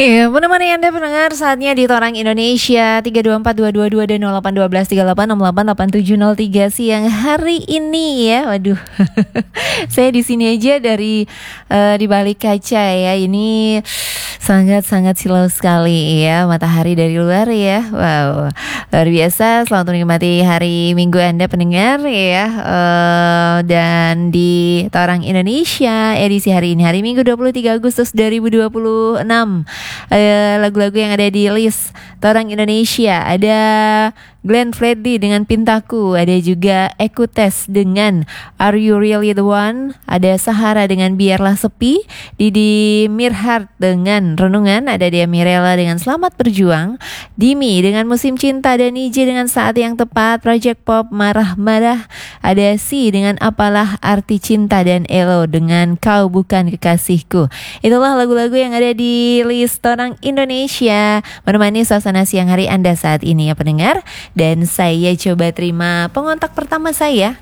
Iya, menemani Anda pendengar saatnya di Torang Indonesia 324222 dan 081238688703 siang hari ini ya. Waduh. Saya di sini aja dari di balik kaca ya. Ini sangat-sangat silau sekali ya, matahari dari luar ya. Wow. Luar biasa. Selamat menikmati hari Minggu Anda pendengar ya. Dan di Torang Indonesia edisi hari ini hari Minggu 23 Agustus 2026. Lagu-lagu yang ada di list Torang Indonesia ada Glenn Fredly dengan Pintaku, ada juga Ekutes dengan Are You Really The One, ada Sahara dengan Biarlah Sepi, Didi Mirhart dengan Renungan, ada Dea Mirella dengan Selamat Berjuang, Dimi dengan Musim Cinta, dan Niji dengan Saat Yang Tepat, Project Pop Marah-Marah, ada Si dengan Apalah Arti Cinta, dan Elo dengan Kau Bukan Kekasihku. Itulah lagu-lagu yang ada di list Torang Indonesia menemani suasana siang hari Anda saat ini ya pendengar. Dan saya coba terima pengontak pertama saya.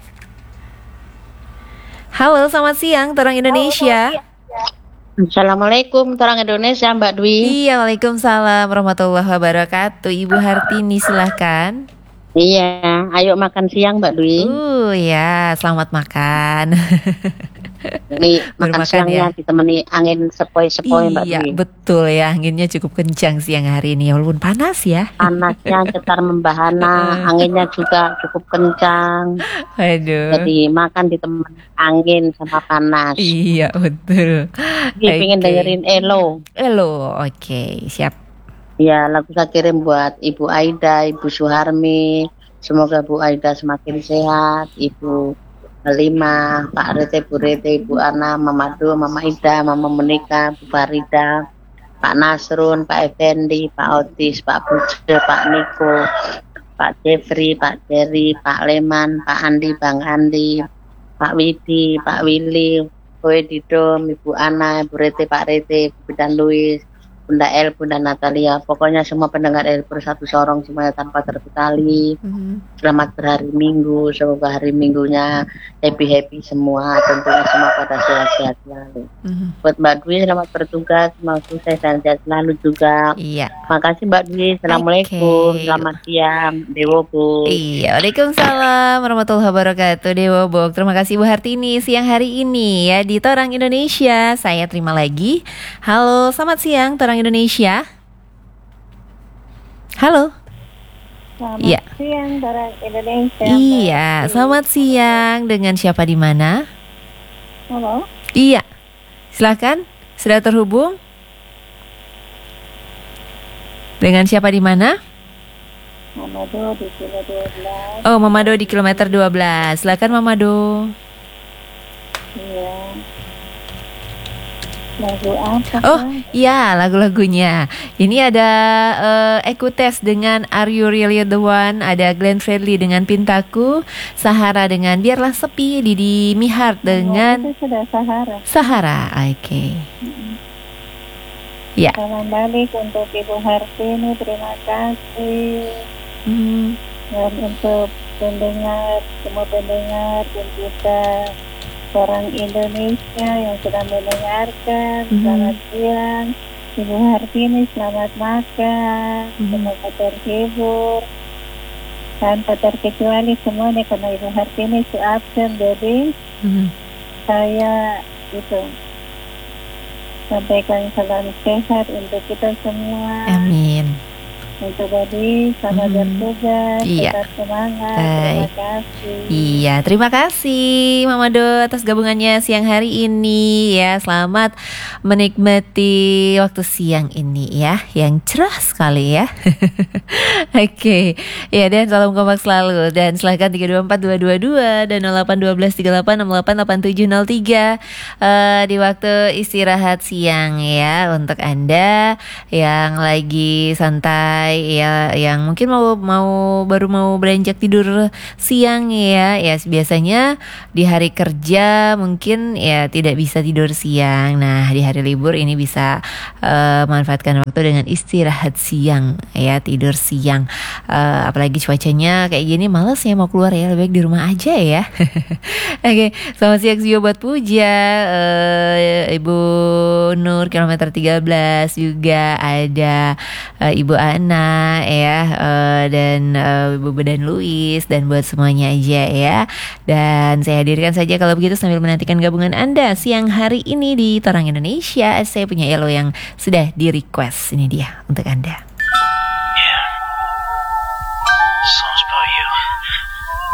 Halo, selamat siang Torang Indonesia. Assalamualaikum Torang Indonesia, Mbak Dwi. Iya, waalaikumsalam warahmatullahi wabarakatuh. Ibu Hartini silahkan. Iya, ayo makan siang Mbak Dwi. Ya, selamat makan. Ini makan siangnya ditemani angin sepoi-sepoi Mbak Dwi. Iya, betul ya, anginnya cukup kencang siang hari ini walaupun panas ya. Panasnya cetar membahana, anginnya juga cukup kencang. Aduh. Jadi makan ditemani angin sama panas. Iya, betul. Pengen dengerin Elo. Oke, siap. Ya, lagu saya kirim buat Ibu Aida, Ibu Suharmi. Semoga Bu Aida semakin sehat, Ibu Halimah, Pak Rete, Bu Rete, Ibu Ana, Mama Do, Mama Ida, Mama Monika, Bu Farida, Pak Nasrun, Pak Effendi, Pak Otis, Pak Buce, Pak Niko, Pak Jeffrey, Pak Jerry, Pak Leman, Pak Andi, Bang Andi, Pak Widi, Pak Willy, Boy Didom, Ibu Ana, Ibu Rete, Pak Rete, Ibu Dan Luis, Bunda El, Bunda Natalia, pokoknya semua pendengar El Bersatu Sorong semuanya tanpa terkecuali. Selamat berhari Minggu, semoga hari Minggunya happy semua, tentunya semua pada sehat-sehat selalu. Buat Mbak Dwi selamat bertugas, mau sukses dan sehat selalu juga. Iya. Makasih Mbak Dwi, assalamualaikum, selamat siang, Dewo Bu. Iya, waalaikumsalam warahmatullahi wabarakatuh, Dewo Bok. Terima kasih Bu Hartini siang hari ini ya di Torang Indonesia. Saya terima lagi. Halo, selamat siang Torang Indonesia. Halo. Selamat ya. siang Torang Indonesia. Iya, selamat siang. Dengan siapa di mana? Halo. Iya. Silakan. Sudah terhubung? Dengan siapa di mana? Mamado di kilometer 12. Oh, Mamado di kilometer 12. Silakan Mamado. Iya. Lagu apa? Oh, iya, lagu-lagunya. Ini ada Ekutes dengan Are You Really The One, ada Glenn Fredly dengan Pintaku, Sahara dengan Biarlah Sepi, Didi Mihart dengan Itu sudah Sahara. Sahara. Oke. Ya. Salam balik untuk Ibu Hartini, terima kasih. Dan untuk pendengar, semua pendengar dan kita orang Indonesia yang sedang mendengarkan, selamat siang. Ibu Hartini selamat makan, semoga terhibur. Tanpa terkecuali semuanya karena Ibu Hartini absen, jadi saya itu sampaikan salam sehat untuk kita semua. Amin. Untuk tadi selamat bertugas, tetap semangat. Terima kasih. Iya, terima kasih Mama Do atas gabungannya siang hari ini ya. Selamat menikmati waktu siang ini ya, yang cerah sekali ya. Oke. Ya, dan salam kompak selalu. Dan silahkan 324222 dan 081238688703 di waktu istirahat siang ya, untuk Anda yang lagi santai santai ya, yang mungkin baru mau beranjak tidur siang ya biasanya di hari kerja mungkin ya tidak bisa tidur siang. Nah di hari libur ini bisa manfaatkan waktu dengan istirahat siang ya, tidur siang. Apalagi cuacanya kayak gini, males ya mau keluar ya, lebih baik di rumah aja ya. Oke, selamat siang juga buat Puja, Ibu Nur kilometer 13, juga ada Ibu Ana ya, dan Ibu Bedan Luis, dan buat semuanya aja ya. Dan saya hadirkan saja kalau begitu sambil menantikan gabungan Anda siang hari ini di Torang Indonesia. Saya punya Elo yang sudah di request, ini dia untuk Anda. Yeah. Songs about you.